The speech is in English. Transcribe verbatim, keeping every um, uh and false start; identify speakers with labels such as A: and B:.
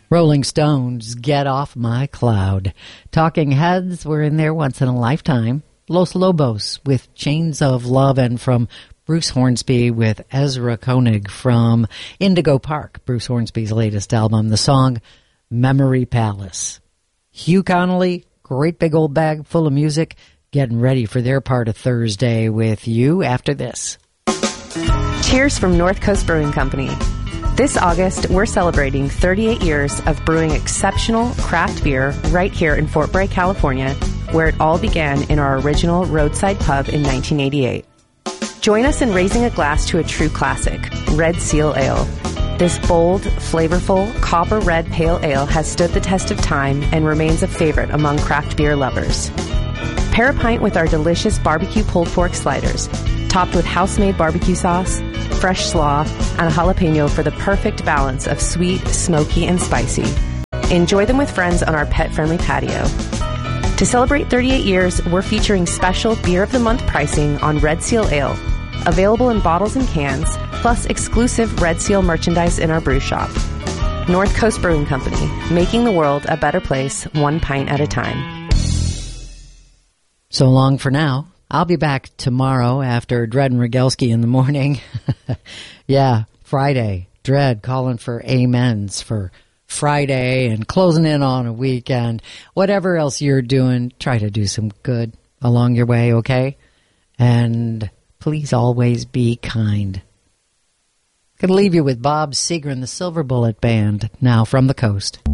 A: Rolling Stones, Get Off My Cloud. Talking Heads were in there once in a lifetime. Los Lobos with Chains of Love, and from Bruce Hornsby with Ezra Koenig from Indigo Park, Bruce Hornsby's latest album, the song Memory Palace. Hugh Connolly, great big old bag full of music, getting ready for their part of Thursday with you after this.
B: Cheers from North Coast Brewing Company. This August, we're celebrating thirty-eight years of brewing exceptional craft beer right here in Fort Bragg, California, where it all began in our original roadside pub in nineteen eighty-eight. Join us in raising a glass to a true classic, Red Seal Ale. This bold, flavorful, copper red pale ale has stood the test of time and remains a favorite among craft beer lovers. Pair a pint with our delicious barbecue pulled pork sliders, topped with house-made barbecue sauce, fresh slaw, and a jalapeno for the perfect balance of sweet, smoky, and spicy. Enjoy them with friends on our pet-friendly patio. To celebrate thirty-eight years, we're featuring special Beer of the Month pricing on Red Seal Ale, available in bottles and cans, plus exclusive Red Seal merchandise in our brew shop. North Coast Brewing Company, making the world a better place, one pint at a time.
A: So long for now. I'll be back tomorrow after Dredd and Rogelski in the morning. Yeah, Friday. Dredd calling for amens for Friday and closing in on a weekend. Whatever else you're doing, try to do some good along your way, okay? And please always be kind. Gonna leave you with Bob Seger and the Silver Bullet Band, now from the coast.